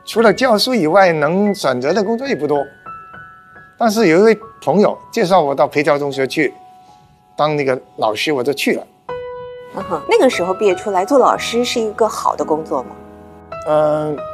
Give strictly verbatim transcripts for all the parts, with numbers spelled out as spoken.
除了教书以外，能选择的工作也不多。但是有一位朋友介绍我到培侨中学去当那个老师，我就去了。 嗯哼，那个时候毕业出来做老师是一个好的工作吗？ 嗯、呃，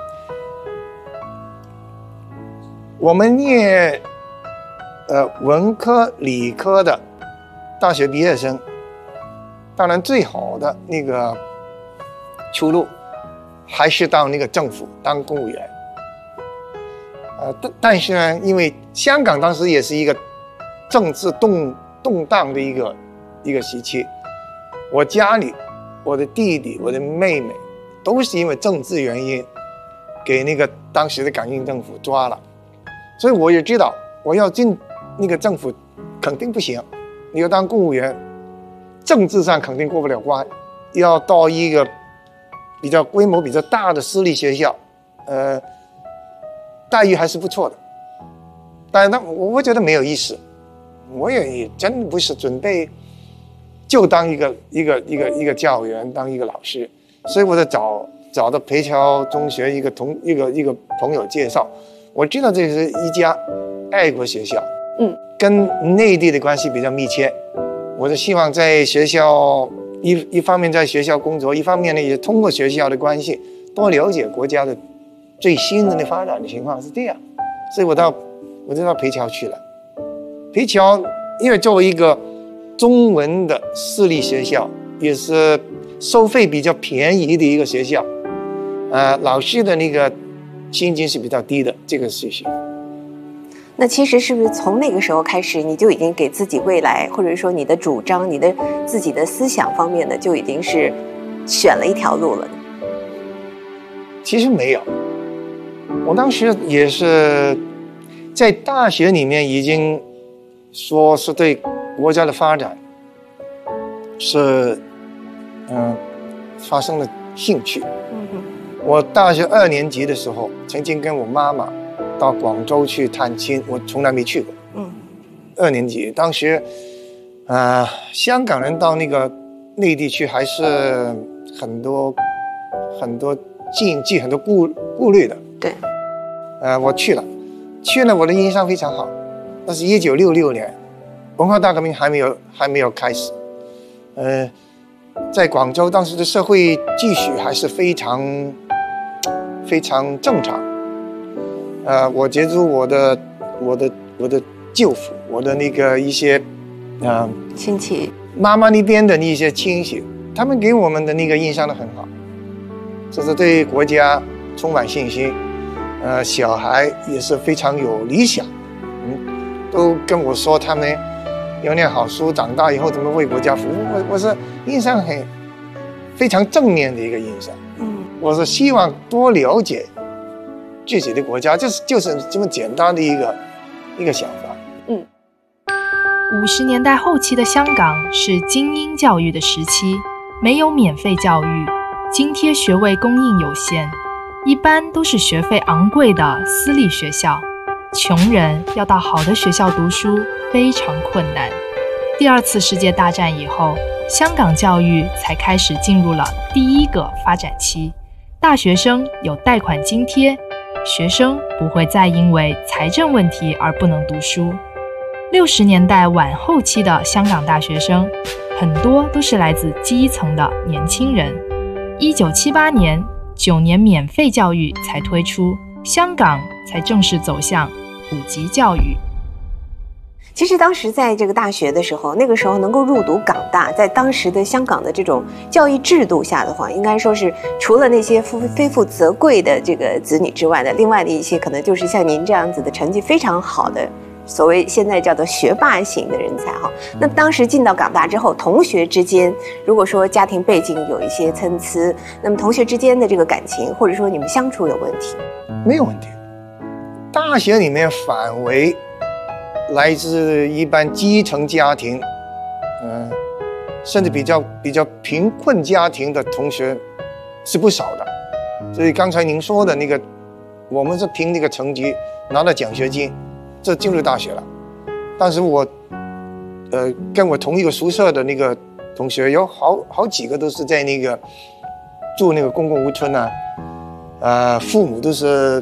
我们念呃文科、理科的大学毕业生，当然最好的那个出路还是到那个政府当公务员。呃，但但是呢，因为香港当时也是一个政治动动荡的一个一个时期，我家里。我的弟弟、我的妹妹，都是因为政治原因，给那个当时的港英政府抓了，所以我也知道，我要进那个政府肯定不行。你要当公务员，政治上肯定过不了关，要到一个比较规模比较大的私立学校，呃，待遇还是不错的。但是那我我觉得没有意思，我也真不是准备。就当一个一个一个一个教员，当一个老师，所以我就找找到培侨中学一个同一个一个朋友介绍，我知道这是一家爱国学校， 嗯， 跟内地的关系比较密切，我就希望在学校一一方面在学校工作，一方面呢也通过学校的关系多了解国家的最新的发展的情况是这样，所以我到我就到培侨去了。培侨因为作为一个中文的私立学校，也是收费比较便宜的一个学校，呃，老师的那个薪金是比较低的，这个事情。 那其实是不是从那个时候开始，你就已经给自己未来，或者说你的主张、你的自己的思想方面的，就已经是选了一条路了？ 其实没有，我当时也是在大学里面已经说是对国家的发展是嗯、呃、发生了兴趣。 嗯哼， 我大学二年级的时候，曾经跟我妈妈到广州去探亲，我从来没去过。 嗯， 二年级当时，啊、呃，香港人到那个内地去还是很多很多禁忌、很多顾顾虑的。 对， 呃，我去了，去了，我的印象非常好。那是一九六六年。文化大革命还没有还没有开始，呃，在广州当时的社会秩序还是非常非常正常。呃，我接触我的我的我的舅父，我的那个一些呃亲戚， 妈妈那边的那些亲戚，他们给我们的那个印象都很好，就是对国家充满信心，呃，小孩也是非常有理想，嗯，都跟我说他们。要念好书，长大以后怎么为国家服务？我我是印象很非常正面的一个印象。 嗯， 我是希望多了解自己的国家，就是就是这么简单的一个一个想法。 嗯， 五十年代后期的香港是精英教育的时期，没有免费教育，津贴学位供应有限，一般都是学费昂贵的私立学校。穷人要到好的学校读书非常困难。第二次世界大战以后，香港教育才开始进入了第一个发展期，大学生有贷款津贴，学生不会再因为财政问题而不能读书。六十年代晚后期的香港大学生，很多都是来自基层的年轻人。一九七八年，九年免费教育才推出，香港才正式走向普及教育。 其实当时在这个大学的时候，那个时候能够入读港大，在当时的香港的这种教育制度下的话，应该说是除了那些非富则贵的这个子女之外的，另外的一些可能就是像您这样子的成绩非常好的，所谓现在叫做学霸型的人才哈。那当时进到港大之后，同学之间如果说家庭背景有一些参差，那么同学之间的这个感情或者说你们相处有问题？ 没有问题。大学里面反为来自一般基层家庭，嗯、呃，甚至比较比较贫困家庭的同学是不少的。所以刚才您说的那个，我们是凭那个成绩拿到奖学金，这进入大学了。当时我，呃，跟我同一个宿舍的那个同学有好好几个都是在那个住那个公共屋村啊，呃，父母都是